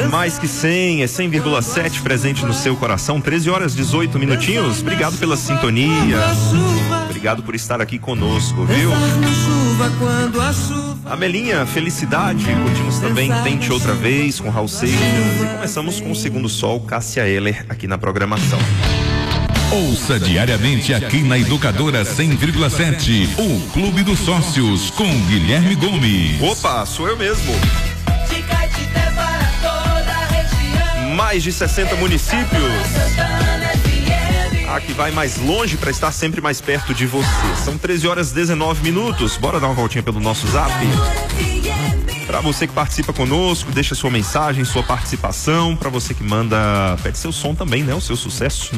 Mais que 100, é 100,7 presente no seu coração. 13 horas 18 minutinhos. Obrigado pela sintonia. Obrigado por estar aqui conosco, viu? Amelinha, felicidade. Curtimos também Tente Outra Vez com Raul Seixas. E começamos com o Segundo Sol, Cássia Eller, aqui na programação. Ouça diariamente aqui na Educadora 100,7, o Clube dos Sócios, com Guilherme Gomes. Opa, sou eu mesmo. Mais de 60 municípios. Que vai mais longe para estar sempre mais perto de você. São 13 horas 19 minutos. Bora dar uma voltinha pelo nosso zap? Para você que participa conosco, deixa sua mensagem, sua participação. Para você que manda, pede seu som também, né? O seu sucesso,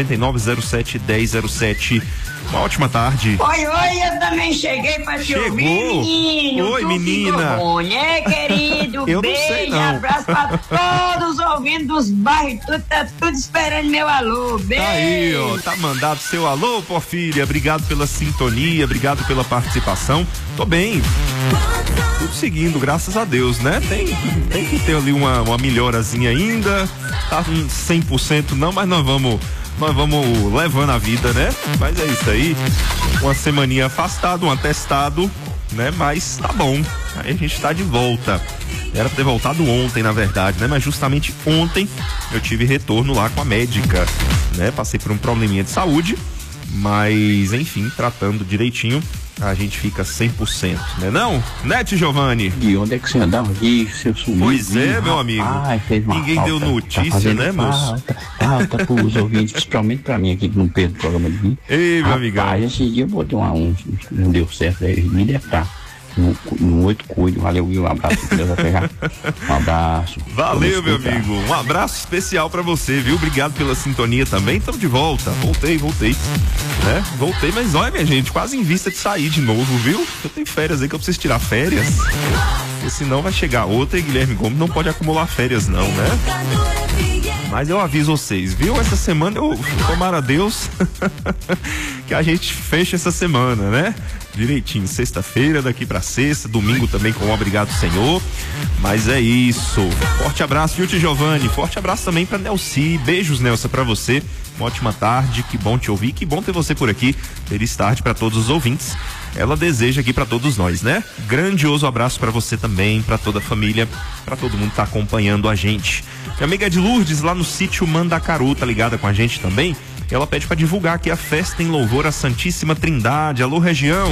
999-07-1007. Uma ótima tarde. Oi, eu também cheguei para te ouvir, menino. Oi, menina. Ruim, querido? Eu beijo, não sei, não. Abraço para todos os ouvintes dos bairros, tá tudo esperando meu alô. Beijo. Tá aí, ó, tá mandado seu alô, Porfíria. Obrigado pela sintonia, obrigado pela participação. Tô bem. Tudo seguindo, graças a Deus, né? Tem que ter ali uma melhorazinha ainda. Tá 100% não, mas nós vamos levando a vida, né? Mas é isso aí. Uma semaninha afastado, um atestado, né? Mas tá bom. Aí a gente tá de volta. Era pra ter voltado ontem, na verdade, né? Mas justamente ontem eu tive retorno lá com a médica, né? Passei por um probleminha de saúde, mas enfim, tratando direitinho, a gente fica 100%, né não? Né, Tio Giovanni? E onde é que você andava? Seu sumiu? Pois é, meu amigo. Ninguém deu notícia, né, moço? Falta pros ouvintes, principalmente pra mim aqui que não perde o programa de mim. Ei, meu amigão. Esse dia eu botei não deu certo, aí me deve estar no 8 cuido. Valeu, um abraço, Deus vai pegar. Um abraço. Valeu, meu amigo. Um abraço especial pra você, viu? Obrigado pela sintonia também. Estamos de volta. Voltei. Né? Voltei, mas olha, minha gente, quase em vista de sair de novo, viu? Eu tenho férias aí que eu preciso tirar férias. Porque senão vai chegar outra e Guilherme Gomes não pode acumular férias, não, né? Mas eu aviso vocês, viu? Essa semana eu tomara a Deus que a gente feche essa semana, né? Direitinho, sexta-feira, daqui pra sexta, domingo também com o Obrigado Senhor. Mas é isso. Forte abraço, viu, Tio Giovanni? Forte abraço também pra Nelci. Beijos, Nelsa, pra você. Uma ótima tarde, que bom te ouvir, que bom ter você por aqui. Feliz tarde pra todos os ouvintes. Ela deseja aqui pra todos nós, né? Grandioso abraço pra você também, pra toda a família, pra todo mundo que tá acompanhando a gente. Minha amiga de Lourdes, lá no sítio Mandacaru, tá ligada com a gente também? Ela pede pra divulgar aqui a festa em louvor à Santíssima Trindade. Alô, região.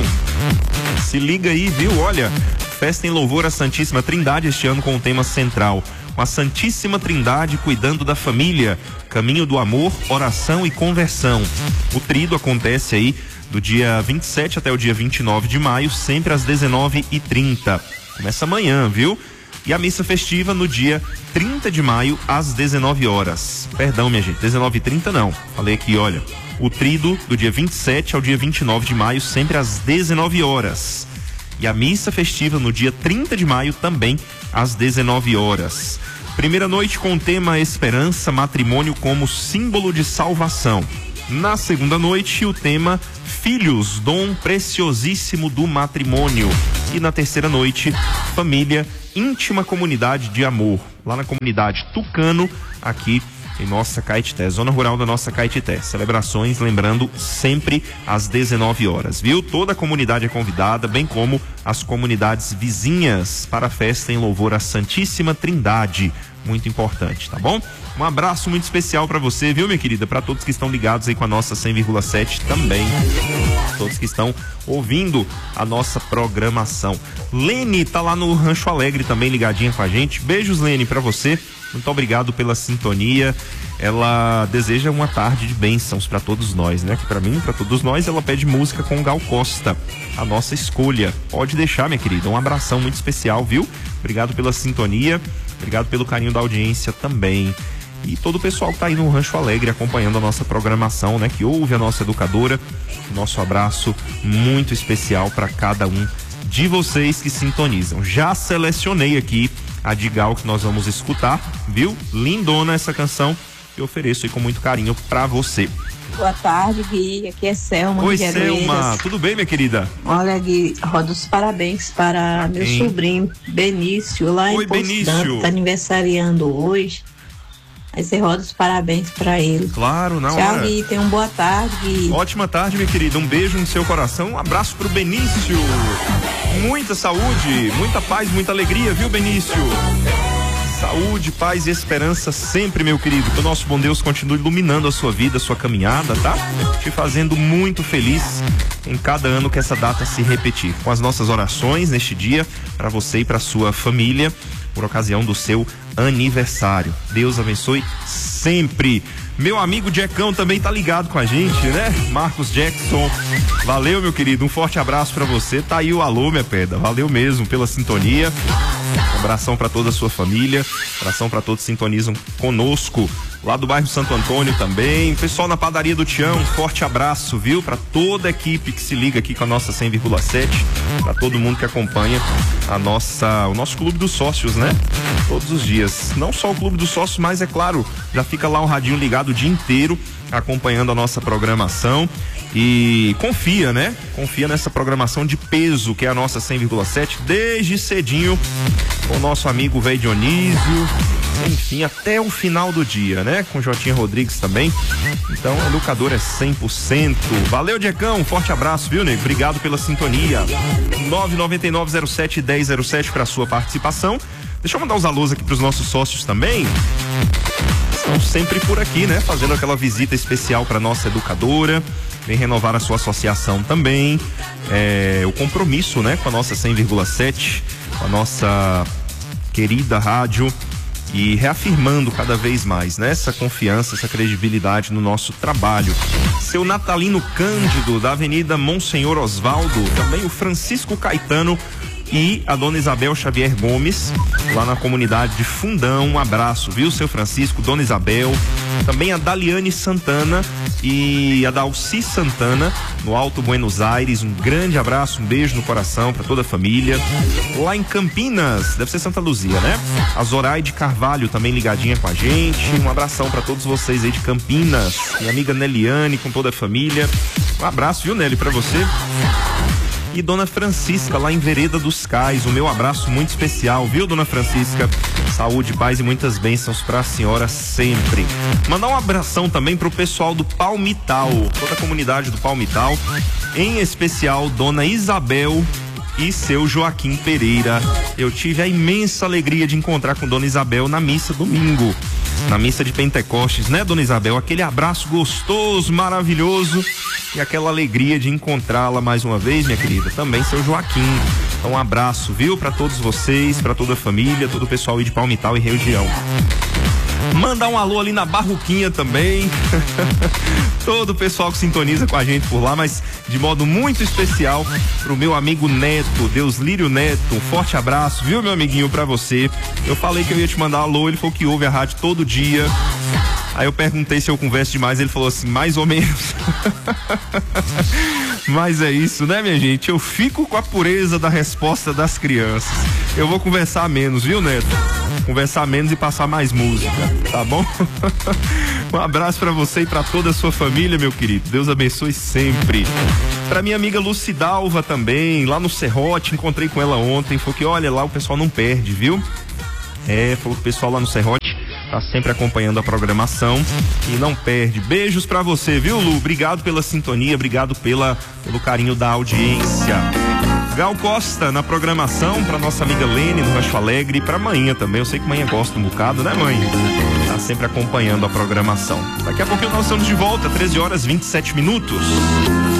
Se liga aí, viu? Olha, festa em louvor à Santíssima Trindade este ano com o tema central: a Santíssima Trindade cuidando da família, caminho do amor, oração e conversão. O trido acontece aí do dia 27 até o dia 29 de maio, sempre às 19h30. Começa amanhã, viu? E a missa festiva no dia 30 de maio, às 19 horas. Perdão, minha gente, 19h30 não. Falei aqui, olha, o trido do dia 27 ao dia 29 de maio, sempre às 19 horas. E a missa festiva no dia 30 de maio, também às 19 horas. Primeira noite com o tema Esperança, matrimônio como símbolo de salvação. Na segunda noite, o tema Filhos, dom preciosíssimo do matrimônio. E na terceira noite, família, íntima comunidade de amor. Lá na comunidade Tucano, aqui em nossa Caetité, zona rural da nossa Caetité. Celebrações, lembrando, sempre às 19 horas, viu? Toda a comunidade é convidada, bem como as comunidades vizinhas, para a festa em louvor à Santíssima Trindade. Muito importante, tá bom? Um abraço muito especial pra você, viu, minha querida? Pra todos que estão ligados aí com a nossa 100,7 também. Todos que estão ouvindo a nossa programação. Lene tá lá no Rancho Alegre também ligadinha com a gente. Beijos, Lene, pra você. Muito obrigado pela sintonia. Ela deseja uma tarde de bênçãos pra todos nós, né? Que pra mim, pra todos nós, ela pede música com Gal Costa. A nossa escolha. Pode deixar, minha querida. Um abração muito especial, viu? Obrigado pela sintonia. Obrigado pelo carinho da audiência também. E todo o pessoal que tá aí no Rancho Alegre acompanhando a nossa programação, né? Que ouve a nossa educadora. Nosso abraço muito especial para cada um de vocês que sintonizam. Já selecionei aqui a de Gal que nós vamos escutar, viu? Lindona essa canção. eu ofereço aí com muito carinho pra você. Boa tarde, Gui. Aqui é Selma. Oi, Selma. Tudo bem, minha querida? Olha, Gui, rodo os parabéns para meu sobrinho, Benício, lá em Benício. Tá aniversariando hoje. Aí você roda os parabéns para ele. Claro, na hora. Tchau, Gui. Tenha uma boa tarde, Gui. Ótima tarde, minha querida. Um beijo no seu coração. Um abraço pro Benício. Muita saúde, muita paz, muita alegria, viu, Benício? Saúde, paz e esperança sempre, meu querido. Que o nosso bom Deus continue iluminando a sua vida, a sua caminhada, tá? Te fazendo muito feliz em cada ano que essa data se repetir. Com as nossas orações neste dia, para você e para sua família, por ocasião do seu aniversário. Deus abençoe sempre. Meu amigo Jackão também tá ligado com a gente, né? Marcos Jackson. Valeu, meu querido. Um forte abraço para você. Tá aí o alô, minha pedra. Valeu mesmo pela sintonia. Abração para toda a sua família, abração para todos que sintonizam conosco, lá do bairro Santo Antônio também, pessoal na padaria do Tião, um forte abraço, viu? Para toda a equipe que se liga aqui com a nossa 100,7, para todo mundo que acompanha o nosso Clube dos Sócios, né? Todos os dias, não só o Clube dos Sócios, mas é claro, já fica lá o radinho ligado o dia inteiro, acompanhando a nossa programação. E confia, né? Confia nessa programação de peso que é a nossa 100,7 desde cedinho com o nosso amigo Véi Dionísio, enfim, até o final do dia, né? Com Jotinha Rodrigues também. Então, a educadora é 100%. Valeu, Diecão, um forte abraço, viu, nego? Obrigado pela sintonia. 99907-1007 para sua participação. Deixa eu mandar os alôs aqui para os nossos sócios também. Estão sempre por aqui, né? Fazendo aquela visita especial para nossa educadora. Vem renovar a sua associação também. O compromisso, né? Com a nossa 100,7, com a nossa querida rádio. E reafirmando cada vez mais, né? Essa confiança, essa credibilidade no nosso trabalho. Seu Natalino Cândido, da Avenida Monsenhor Osvaldo. Também o Francisco Caetano e a dona Isabel Xavier Gomes, lá na comunidade de Fundão. Um abraço, viu, seu Francisco, dona Isabel. Também a Daliane Santana e a Dalci Santana, no Alto Buenos Aires. Um grande abraço, um beijo no coração para toda a família. Lá em Campinas, deve ser Santa Luzia, né? A Zoraide Carvalho também ligadinha com a gente. Um abração para todos vocês aí de Campinas. Minha amiga Neliane com toda a família. Um abraço, viu, Nelly, para você. E dona Francisca, lá em Vereda dos Cais, o meu abraço muito especial, viu, dona Francisca? Saúde, paz e muitas bênçãos pra senhora sempre. Mandar um abração também pro pessoal do Palmital, toda a comunidade do Palmital, em especial dona Isabel e seu Joaquim Pereira. Eu tive a imensa alegria de encontrar com dona Isabel na missa domingo, na missa de Pentecostes, né, dona Isabel? Aquele abraço gostoso, maravilhoso e aquela alegria de encontrá-la mais uma vez, minha querida. Também seu Joaquim. Então, um abraço, viu, para todos vocês, para toda a família, todo o pessoal aí de Palmital e região. Mandar um alô ali na Barroquinha também. Todo o pessoal que sintoniza com a gente por lá, mas de modo muito especial pro meu amigo Neto, Deuslírio Neto. Um forte abraço, viu, meu amiguinho, pra você. Eu falei que eu ia te mandar alô, ele falou que ouve a rádio todo dia. Aí eu perguntei se eu converso demais, ele falou assim, mais ou menos. Mas é isso, né, minha gente? Eu fico com a pureza da resposta das crianças. Eu vou conversar menos, viu, Neto? Conversar menos e passar mais música, tá bom? Um abraço pra você e pra toda a sua família, meu querido. Deus abençoe sempre. Pra minha amiga Lucidalva também, lá no Serrote, encontrei com ela ontem, falou que, olha, lá o pessoal não perde, viu? Falou que o pessoal lá no Serrote tá sempre acompanhando a programação e não perde. Beijos pra você, viu, Lu? Obrigado pela sintonia, obrigado pelo carinho da audiência. Gal Costa na programação pra nossa amiga Lene no Rancho Alegre e pra manhã também. Eu sei que manhã gosta um bocado, né, mãe? Tá sempre acompanhando a programação. Daqui a pouquinho nós estamos de volta, 13 horas 27 minutos.